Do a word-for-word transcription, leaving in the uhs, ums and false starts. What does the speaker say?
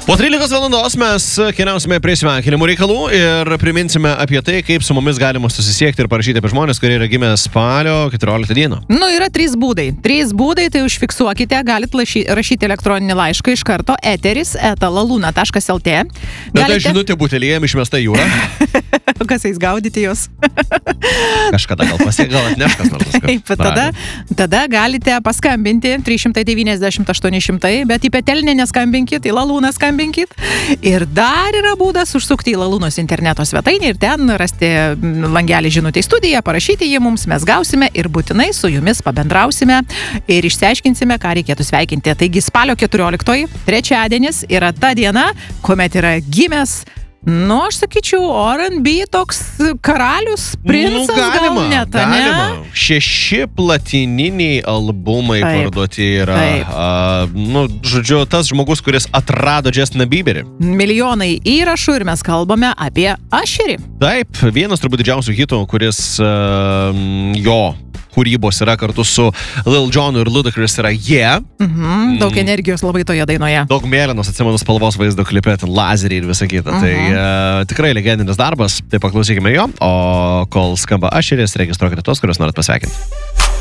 Po trylikos valandos mes keliausime prie sveikinimų reikalų ir priminsime apie tai, kaip su mumis galima susisiekti ir parašyti apie žmonės, kurie yra gimę spalio keturioliktą dieną. Nu, yra trys būdai. Trys būdai, tai užfiksuokite, galit laši, rašyti elektroninį laišką iš karto eteris eta laluna taškas lt. Galite... Bet ta žinutė butelėje išmesta į jūrą. Kas eis gaudyti jos? Kažkada gal pasiek, gal atneš kas nors. Taip, tada, tada galite paskambinti trys šimtai devyniasdešimt aštuoni šimtai, bet į petelinę neskambinkit, į lalūną skambinkit. Ir dar yra būdas užsukti į Lalūnos interneto svetainę ir ten rasti langelį žinutę į studiją, parašyti jį mums, mes gausime ir būtinai su jumis pabendrausime ir išsiaiškinsime, ką reikėtų sveikinti. Taigi spalio keturioliktoji, trečiadienis, yra ta diena, kuomet yra gimęs, nu, aš sakyčiau, R and B toks karalius, princas, nu, galima, gal net, galima. ne? Šeši platininiai albumai Taip, parduoti yra. taip. A, nu, žodžiu, tas žmogus, kuris atrado Justin Bieberį. Milijonai įrašų ir mes kalbame apie Usherį. Taip, vienas turbūt didžiausių hitų, kuris uh, jo kūrybos yra kartu su Lil Jonu ir Ludacris yra Yeah. Mhm, daug energijos labai toje dainoje. Daug mėlynos, atsimenu spalvos vaizdo klipe, ten lazeriai ir visa kita. Mhm. Tai uh, tikrai legendinis darbas, tai paklausykime jo, o kol skamba Usheris, registruokite tos, kuriuos norit pasveikinti.